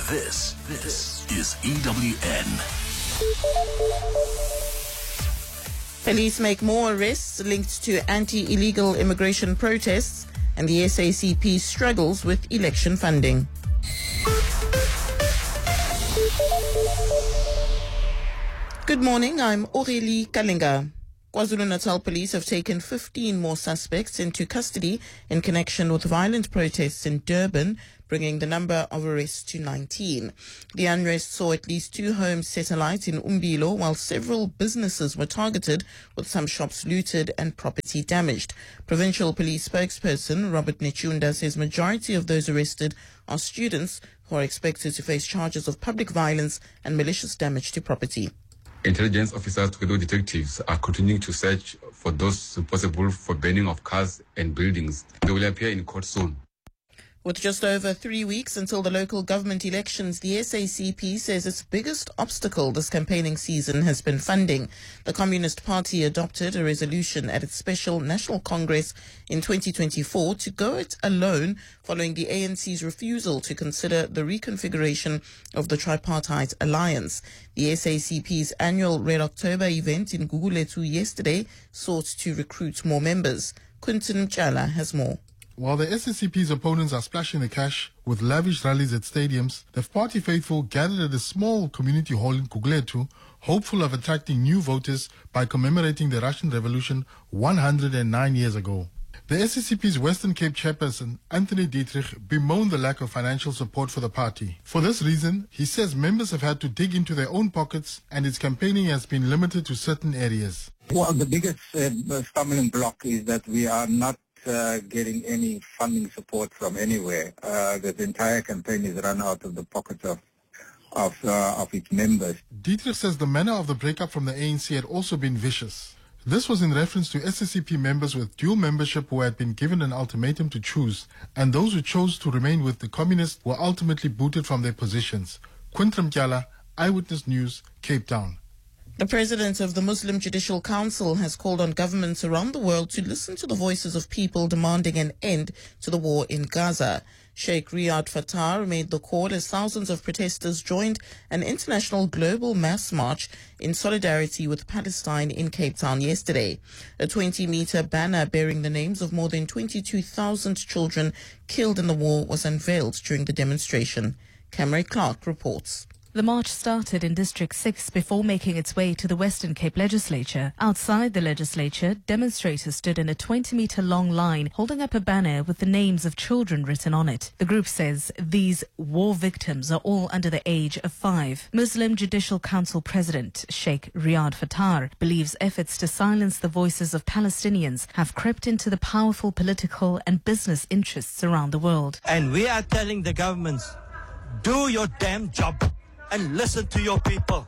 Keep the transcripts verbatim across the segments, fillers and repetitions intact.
This, this is E W N. Police make more arrests linked to anti-illegal immigration protests, and the S A C P struggles with election funding. Good morning, I'm Aurélie Kalinga. KwaZulu-Natal police have taken fifteen more suspects into custody in connection with violent protests in Durban, bringing the number of arrests to nineteen. The unrest saw at least two homes set alight in Umbilo, while several businesses were targeted, with some shops looted and property damaged. Provincial police spokesperson Robert Nechunda says majority of those arrested are students who are expected to face charges of public violence and malicious damage to property. Intelligence officers together with detectives are continuing to search for those possible for burning of cars and buildings. They will appear in court soon. With just over three weeks until the local government elections, the S A C P says its biggest obstacle this campaigning season has been funding. The Communist Party adopted a resolution at its special National Congress in twenty twenty-four to go it alone following the A N C's refusal to consider the reconfiguration of the tripartite alliance. The S A C P's annual Red October event in Gugulethu yesterday sought to recruit more members. Quinton Mchala has more. While the S A C P's opponents are splashing the cash with lavish rallies at stadiums, the party faithful gathered at a small community hall in Gugulethu, hopeful of attracting new voters by commemorating the Russian Revolution one hundred nine years ago. The S A C P's Western Cape chairperson, Anthony Dietrich, bemoaned the lack of financial support for the party. For this reason, he says members have had to dig into their own pockets and its campaigning has been limited to certain areas. Well, the biggest uh, stumbling block is that we are not Uh, getting any funding support from anywhere. Uh, the entire campaign is run out of the pockets of of, uh, of its members. Dietrich says the manner of the breakup from the A N C had also been vicious. This was in reference to S A C P members with dual membership who had been given an ultimatum to choose, and those who chose to remain with the communists were ultimately booted from their positions. Quinton Mchala, Eyewitness News, Cape Town. The president of the Muslim Judicial Council has called on governments around the world to listen to the voices of people demanding an end to the war in Gaza. Sheikh Riyad Fattar made the call as thousands of protesters joined an international global mass march in solidarity with Palestine in Cape Town yesterday. A twenty-meter banner bearing the names of more than twenty-two thousand children killed in the war was unveiled during the demonstration. Cameron Clark reports. The march started in District six before making its way to the Western Cape Legislature. Outside the legislature, demonstrators stood in a twenty-meter long line holding up a banner with the names of children written on it. The group says these war victims are all under the age of five. Muslim Judicial Council President Sheikh Riyad Fattar believes efforts to silence the voices of Palestinians have crept into the powerful political and business interests around the world. And we are telling the governments, do your damn job and listen to your people.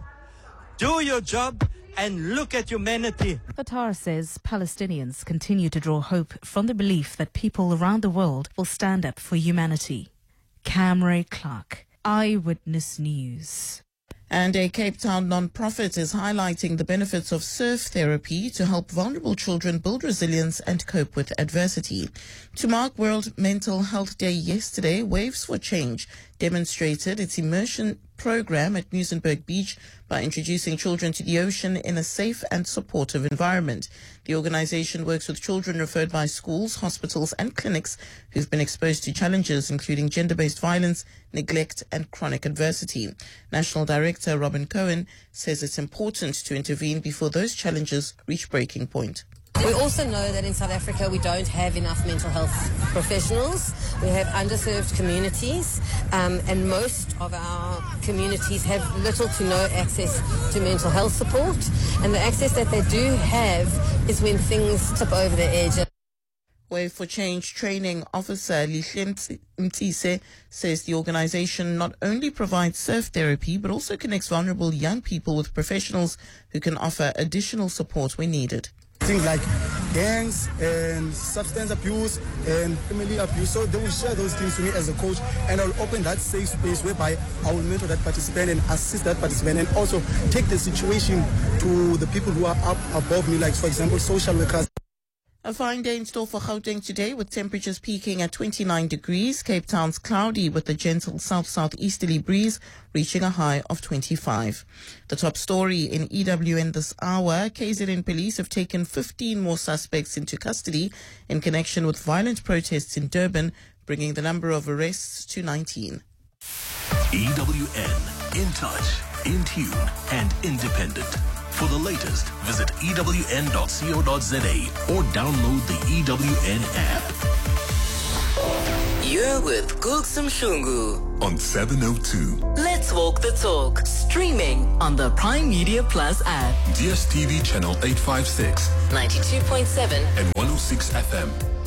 Do your job and look at humanity. Fattar says Palestinians continue to draw hope from the belief that people around the world will stand up for humanity. Cameron Clark, Eyewitness News. And a Cape Town non-profit is highlighting the benefits of surf therapy to help vulnerable children build resilience and cope with adversity. To mark World Mental Health Day yesterday, Waves for Change demonstrated its immersion program at Muizenberg Beach by introducing children to the ocean in a safe and supportive environment. The organization works with children referred by schools, hospitals and clinics who've been exposed to challenges including gender-based violence, neglect and chronic adversity. National Director Robin Cohen says it's important to intervene before those challenges reach breaking point. We also know that in South Africa we don't have enough mental health professionals. We have underserved communities, um, and most of our communities have little to no access to mental health support. And the access that they do have is when things tip over the edge. Wave for Change training officer Lihle Mtise says the organization not only provides surf therapy but also connects vulnerable young people with professionals who can offer additional support when needed. Things like gangs and substance abuse and family abuse. So they will share those things to me as a coach, and I'll open that safe space whereby I will mentor that participant and assist that participant and also take the situation to the people who are up above me, like, for example, social workers. A fine day in store for Gauteng today, with temperatures peaking at twenty-nine degrees. Cape Town's cloudy with a gentle south-southeasterly breeze, reaching a high of twenty-five. The top story in E W N this hour: K Z N police have taken fifteen more suspects into custody in connection with violent protests in Durban, bringing the number of arrests to nineteen. E W N, in touch, in tune, and independent. For the latest, visit E W N dot co dot za or download the E W N app. You're with Gulsum Shungu On seven oh two. Let's walk the talk. Streaming on the Prime Media Plus app. D S T V channel eight fifty-six ninety-two point seven and one oh six F M.